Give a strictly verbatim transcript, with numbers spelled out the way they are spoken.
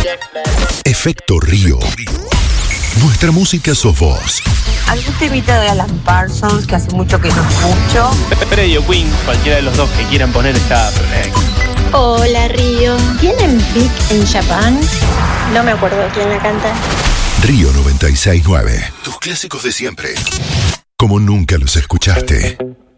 Efecto Río. Nuestra música sos vos. ¿Algún temita de Alan Parsons que hace mucho que no escucho? Freddy o Queen, cualquiera de los dos que quieran poner está perfecto. Hola Río, ¿tienen Big en Japan? No me acuerdo quién la canta. Río noventa y seis punto nueve. Tus clásicos de siempre, como nunca los escuchaste.